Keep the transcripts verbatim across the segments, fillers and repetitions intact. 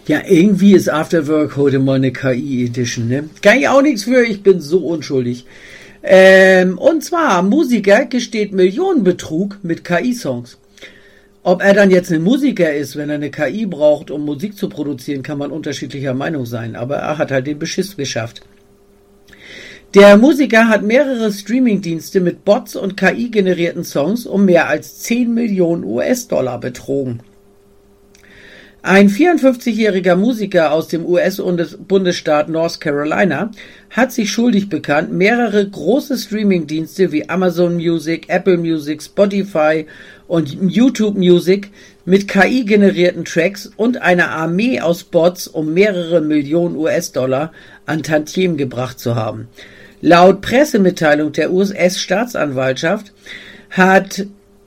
Ja, irgendwie ist Afterwork heute mal eine K I-Edition, ne? Kann ich auch nichts für, ich bin so unschuldig. Ähm, und zwar, Musiker gesteht Millionenbetrug mit K I-Songs. Ob er dann jetzt ein Musiker ist, wenn er eine K I braucht, um Musik zu produzieren, kann man unterschiedlicher Meinung sein. Aber er hat halt den Beschiss geschafft. Der Musiker hat mehrere Streamingdienste mit Bots und K I-generierten Songs um mehr als zehn Millionen U S-Dollar betrogen. Ein vierundfünfzigjähriger Musiker aus dem U S-Bundesstaat North Carolina hat sich schuldig bekannt, mehrere große Streamingdienste wie Amazon Music, Apple Music, Spotify und YouTube Music mit K I-generierten Tracks und einer Armee aus Bots um mehrere Millionen U S-Dollar an Tantiemen gebracht zu haben. Laut Pressemitteilung der U S-Staatsanwaltschaft hat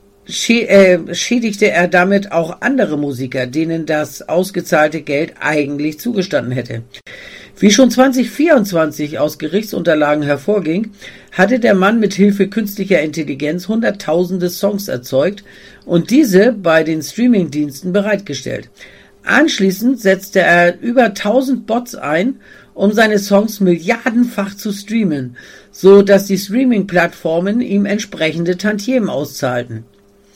schädigte er damit auch andere Musiker, denen das ausgezahlte Geld eigentlich zugestanden hätte. Wie schon zwanzig vierundzwanzig aus Gerichtsunterlagen hervorging, hatte der Mann mit Hilfe künstlicher Intelligenz hunderttausende Songs erzeugt und diese bei den Streamingdiensten bereitgestellt. Anschließend setzte er über tausend Bots ein, um seine Songs milliardenfach zu streamen, so dass die Streaming-Plattformen ihm entsprechende Tantiemen auszahlten.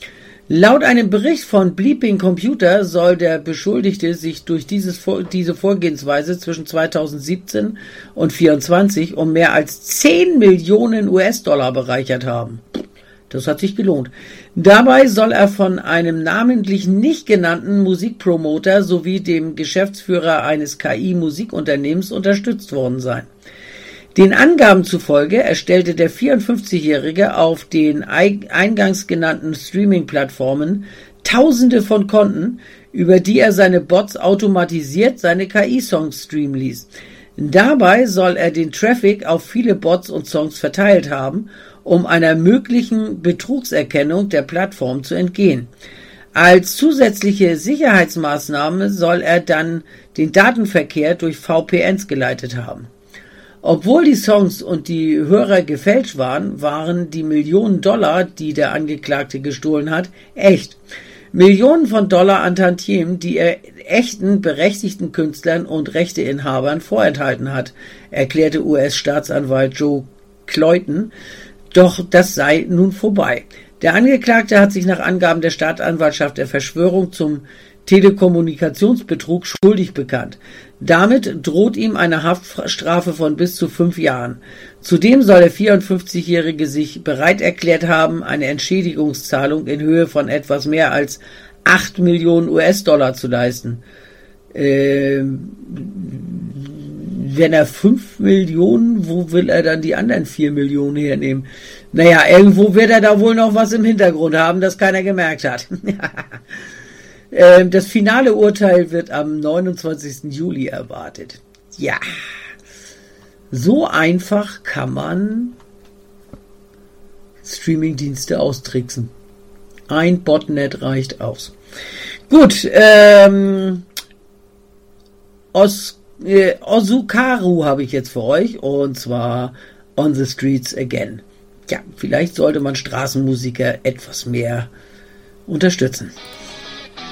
Laut einem Bericht von Bleeping Computer soll der Beschuldigte sich durch dieses, diese Vorgehensweise zwischen zweitausendsiebzehn und vierundzwanzig um mehr als zehn Millionen U S-Dollar bereichert haben. Das hat sich gelohnt. Dabei soll er von einem namentlich nicht genannten Musikpromoter sowie dem Geschäftsführer eines K I-Musikunternehmens unterstützt worden sein. Den Angaben zufolge erstellte der vierundfünfzigjährige auf den eingangs genannten Streaming-Plattformen Tausende von Konten, über die er seine Bots automatisiert seine K I-Songs streamen ließ. Dabei soll er den Traffic auf viele Bots und Songs verteilt haben, um einer möglichen Betrugserkennung der Plattform zu entgehen. Als zusätzliche Sicherheitsmaßnahme soll er dann den Datenverkehr durch V P Ns geleitet haben. Obwohl die Songs und die Hörer gefälscht waren, waren die Millionen Dollar, die der Angeklagte gestohlen hat, echt. Millionen von Dollar an Tantiemen, die er echten, berechtigten Künstlern und Rechteinhabern vorenthalten hat, erklärte U S-Staatsanwalt Joe Clayton. Doch das sei nun vorbei. Der Angeklagte hat sich nach Angaben der Staatsanwaltschaft der Verschwörung zum Telekommunikationsbetrug schuldig bekannt. Damit droht ihm eine Haftstrafe von bis zu fünf Jahren. Zudem soll der vierundfünfzigjährige sich bereit erklärt haben, eine Entschädigungszahlung in Höhe von etwas mehr als acht Millionen U S-Dollar zu leisten. Ähm, wenn er fünf Millionen, wo will er dann die anderen vier Millionen hernehmen? Naja, irgendwo wird er da wohl noch was im Hintergrund haben, das keiner gemerkt hat. Das finale Urteil wird am neunundzwanzigsten Juli erwartet. Ja, so einfach kann man Streamingdienste austricksen. Ein Botnet reicht aus. Gut, ähm, Os, äh, Osukaru habe ich jetzt für euch und zwar On the Streets Again. Ja, vielleicht sollte man Straßenmusiker etwas mehr unterstützen.